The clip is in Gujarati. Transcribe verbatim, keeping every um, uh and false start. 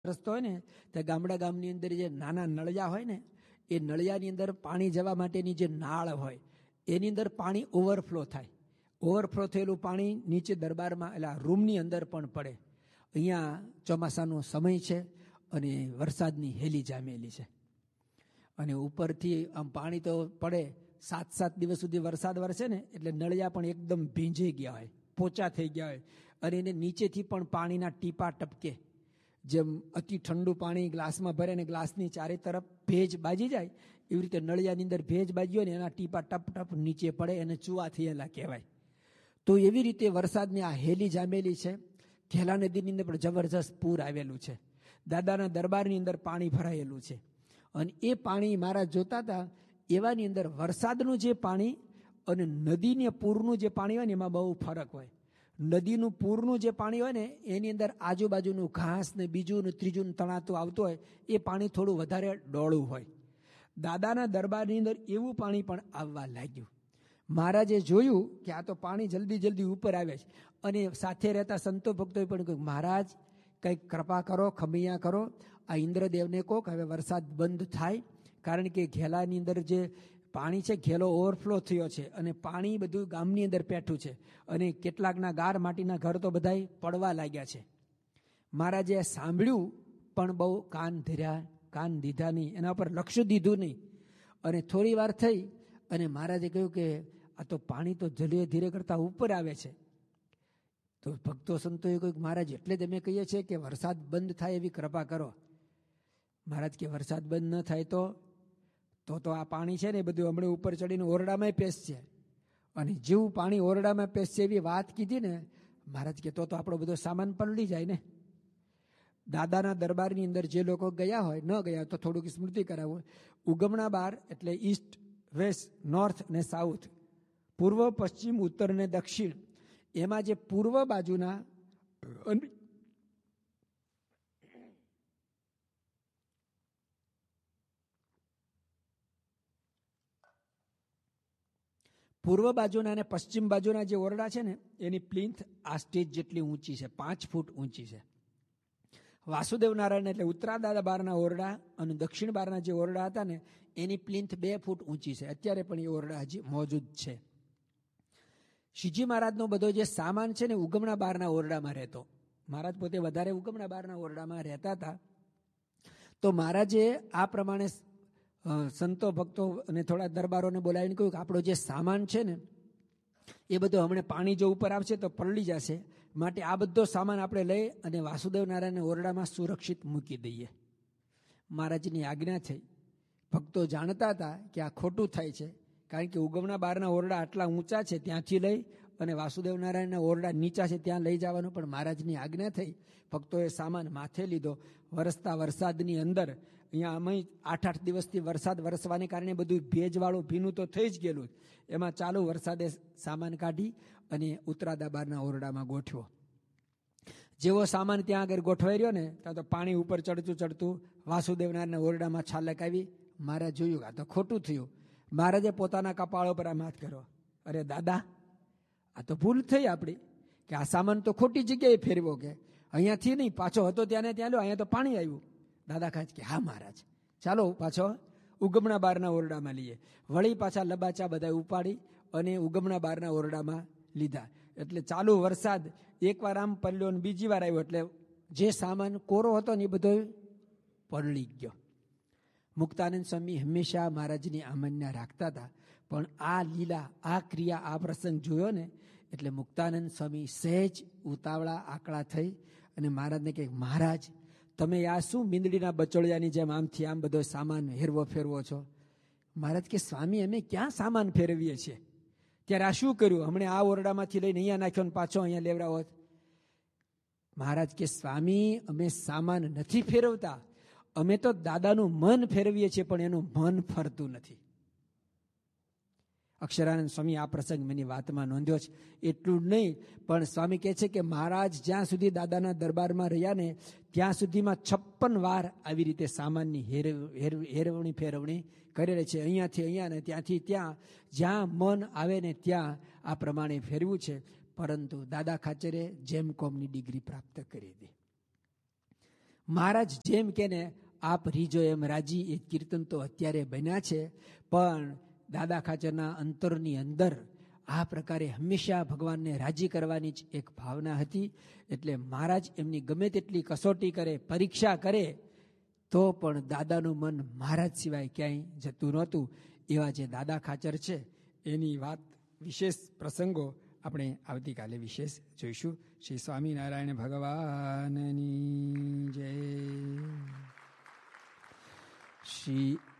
રસ્તો હોય ને તે ગામડા ગામની અંદર જે નાના નળિયા હોય ને એ નળિયાની અંદર પાણી જવા માટેની જે નાળ હોય એની અંદર પાણી ઓવરફ્લો થાય. ઓવરફ્લો થયેલું પાણી નીચે દરબારમાં એટલે રૂમની અંદર પણ પડે. અહીંયા ચોમાસાનો સમય છે અને વરસાદની હેલી જામેલી છે અને ઉપરથી આમ પાણી તો પડે. સાત સાત દિવસ સુધી વરસાદ વરસે ને એટલે નળિયા પણ એકદમ ભીંજાઈ ગયા હોય, પોચા થઈ ગયા હોય અને એને નીચેથી પણ પાણીના ટીપા ટપકે. જેમ અતિ ઠંડુ પાણી ગ્લાસમાં ભરે ને ગ્લાસની ચારે તરફ ભેજ બાજી જાય એવી રીતે નળિયાની અંદર ભેજ બાજી હોય ને એના ટીપા ટપ ટપ નીચે પડે એને ચૂવા થયેલા કહેવાય. તો એવી રીતે વરસાદની આ હેલી જામેલી છે. ઘેલા નદીની અંદર પણ જબરજસ્ત પૂર આવેલું છે. દાદાના દરબારની અંદર પાણી ભરાયેલું છે અને એ પાણી મારા જોતા હતા એવાની અંદર વરસાદનું જે પાણી અને નદીને પૂરનું જે પાણી હોય ને એમાં બહુ ફરક હોય. નદીનું પૂરનું જે પાણી હોય ને એની અંદર આજુબાજુનું ઘાસ ને બીજું ને ત્રીજું તણાતું આવતું હોય એ પાણી થોડું વધારે ડોળું હોય. દાદાના દરબારની અંદર એવું પાણી પણ આવવા લાગ્યું. મહારાજે જોયું કે આ તો પાણી જલ્દી જલ્દી ઉપર આવે છે અને સાથે રહેતા સંતો ભક્તોએ પણ કહ્યું, મહારાજ કંઈક કૃપા કરો, ખમૈયા કરો, આ ઇન્દ્રદેવને કહો કે હવે વરસાદ બંધ થાય. કારણ કે ઘેલાની અંદર જે પાણી છે ઘેલો ઓવરફ્લો થયો છે અને પાણી બધું ગામની અંદર પેઠું છે અને કેટલાકના ગાર માટીના ઘર તો બધા પડવા લાગ્યા છે. મહારાજે સાંભળ્યું પણ બહુ કાન ધર્યા કાન દીધા નહીં, એના પર લક્ષ્ય દીધું નહીં. અને થોડી વાર થઈ અને મહારાજે કહ્યું કે આ તો પાણી તો ધીરે ધીરે કરતા ઉપર આવે છે. તો ભક્તો સંતોએ કહ્યું મહારાજ એટલે જ અમે કહીએ છીએ કે વરસાદ બંધ થાય એવી કૃપા કરો. મહારાજ કે વરસાદ બંધ ન થાય તો તો તો આ પાણી છે ને બધું હમણાં ઉપર ચડીને ઓરડામાં પેસશે અને જેવું પાણી ઓરડામાં પેસશે એવી વાત કીધી ને મહારાજ કે તો તો આપણો બધો સામાન પલળી જાય ને. દાદાના દરબારની અંદર જે લોકો ગયા હોય ન ગયા તો થોડુંક સ્મૃતિ કરાવું. ઉગમણા બાર એટલે ઈસ્ટ વેસ્ટ નોર્થ અને સાઉથ, પૂર્વ પશ્ચિમ ઉત્તર અને દક્ષિણ, એમાં જે પૂર્વ બાજુના પૂર્વ બાજુના અને પશ્ચિમ બાજુના જે ઓરડા છે ને એની પ્લિન્થ આ સ્ટેજ જેટલી ઊંચી છે, પાંચ ફૂટ ઊંચી છે. વાસુદેવ નારાયણ એટલે ઉત્તરાદાદા બારના ઓરડા અને દક્ષિણ બારના જે ઓરડા હતા ને એની પ્લિન્થ બે ફૂટ ઊંચી છે. અત્યારે પણ એ ઓરડા હજી મોજૂદ છે. શ્રીજી મહારાજનો બધો જે સામાન છે ને ઉગમણા બારના ઓરડામાં રહેતો. મહારાજ પોતે વધારે ઉગમણા બારના ઓરડામાં રહેતા હતા. તો મહારાજે આ પ્રમાણે સંતો ભક્તો અને થોડા દરબારોને બોલાવીને કહ્યું કે આપણો જે સામાન છે ને એ બધો હમણાં પાણી જો ઉપર આવશે તો પલળી જશે, માટે આ બધો સામાન આપણે લઈ અને વાસુદેવ નારાયણના ઓરડામાં સુરક્ષિત મૂકી દઈએ. મહારાજની આજ્ઞા થઈ. ભક્તો જાણતા હતા કે આ ખોટું થાય છે, કારણ કે ઉગમણા બારના ઓરડા આટલા ઊંચા છે, ત્યાંથી લઈ અને વાસુદેવ નારાયણના ઓરડા નીચા છે ત્યાં લઈ જવાનું પણ મહારાજની આજ્ઞા થઈ. ભક્તોએ સામાન માથે લીધો. વરસતા વરસાદની અંદર અહીંયા અમે આઠ આઠ દિવસથી વરસાદ વરસવાને કારણે બધું ભેજવાળું ભીનું તો થઈ જ ગયેલું. એમાં ચાલુ વરસાદે સામાન કાઢી અને ઉત્તરાદા બારના ઓરડામાં ગોઠવ્યો. જેવો સામાન ત્યાં આગળ ગોઠવાઈ રહ્યો ને ત્યાં તો પાણી ઉપર ચડતું ચડતું વાસુદેવ નારાયણના ઓરડામાં છાલક આવી. મહારાજ જોયું આ તો ખોટું થયું. મહારાજે પોતાના કપાળો પર આમ હાથ કર્યો, અરે દાદા આ તો ભૂલ થઈ આપણી કે આ સામાન તો ખોટી જગ્યાએ ફેરવો, કે અહીંયાથી નહીં પાછો હતો ત્યાં ને ત્યાં લો, અહીંયા તો પાણી આવ્યું. દાદા ખાચ કે હા મહારાજ ચાલો પાછો ઉગમણા બારના ઓરડામાં લઈએ. વળી પાછા લબાચા બધા ઉપાડી અને ઉગમણા બારના ઓરડામાં લીધા. એટલે ચાલુ વરસાદ એકવાર આમ પડ્યો ને બીજી વાર આવ્યો એટલે જે સામાન કોરો હતો ને એ બધો પલળી ગયો. મુક્તાનંદ સ્વામી હંમેશા મહારાજની આમન્યા રાખતા હતા, પણ આ લીલા આ ક્રિયા આ પ્રસંગ જોયો ને એટલે મુક્તાનંદ સ્વામી સહેજ ઉતાવળા આકળા થઈ અને મહારાજને કહે મહારાજ તમે આ શું મીંદડીના બચોળિયાની જેમ આમથી આમ બધો સામાન હેરવો ફેરવો છો. મહારાજ કે સ્વામી અમે ક્યાં સામાન ફેરવીએ છીએ, ત્યારે આ શું કર્યું, હમણાં આ ઓરડામાંથી લઈને અહીંયા નાખ્યો ને પાછો અહીંયા લેવડાવો. મહારાજ કે સ્વામી અમે સામાન નથી ફેરવતા, અમે તો દાદાનું મન ફેરવીએ છીએ પણ એનું મન ફરતું નથી. અક્ષરાનંદ સ્વામી આ પ્રસંગ મેની વાતમાં નોંધ્યો છે. એટલું નહીં પણ સ્વામી કહે છે કે મહારાજ જ્યાં સુધી દાદાના દરબારમાં રહ્યા ને ત્યાં સુધીમાં છપ્પન વાર આવી રીતે સામાનની હેર હેરવણી ફેરવણી કરેલી છે. અહીંયાથી અહીંયા ને ત્યાંથી ત્યાં જ્યાં મન આવે ને ત્યાં આ પ્રમાણે ફેરવું છે. પરંતુ દાદા ખાચરે જેમ કોમની ડિગ્રી પ્રાપ્ત કરી હતી. મહારાજ જેમ કે ને આપ રીજો એમ રાજી, એ કીર્તન તો અત્યારે બન્યા છે, પણ દાદા ખાચરના અંતરની અંદર આ પ્રકારે હંમેશા ભગવાનને રાજી કરવાની જ એક ભાવના હતી. એટલે મહારાજ એમની ગમે તેટલી કસોટી કરે, પરીક્ષા કરે, તો પણ દાદાનું મન મહારાજ સિવાય ક્યાંય જતું નહોતું. એવા જે દાદા ખાચર છે એની વાત, વિશેષ પ્રસંગો આપણે આવતીકાલે વિશેષ જોઈશું. શ્રી સ્વામિનારાયણ ભગવાનની જય. શ્રી